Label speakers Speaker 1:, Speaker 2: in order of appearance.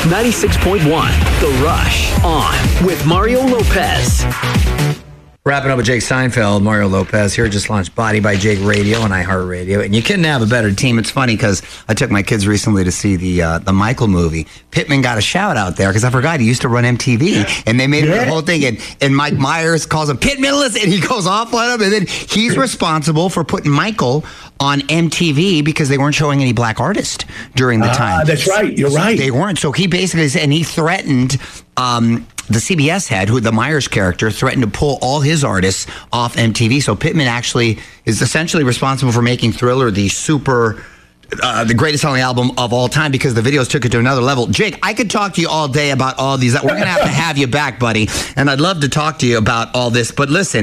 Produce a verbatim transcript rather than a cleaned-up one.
Speaker 1: ninety-six point one, The Rush, on with Mario Lopez.
Speaker 2: Wrapping up with Jake Seinfeld, Mario Lopez here. Just launched Body by Jake Radio and iHeartRadio, and you couldn't have a better team. It's funny because I took my kids recently to see the uh, the Michael movie. Pittman got a shout out there because I forgot he used to run M T V, and they made yeah. it the whole thing. And, and Mike Myers calls him Pittman, listen, and he goes off on him, and then he's responsible for putting Michael on M T V because they weren't showing any black artists during the time.
Speaker 3: Ah, that's right. You're right.
Speaker 2: They weren't. So he basically said, and he threatened. Um, The C B S head, who the Myers character, threatened to pull all his artists off M T V. So Pittman actually is essentially responsible for making Thriller the super, uh, the greatest selling album of all time because the videos took it to another level. Jake, I could talk to you all day about all these. We're going to have to have you back, buddy. And I'd love to talk to you about all this. But listen.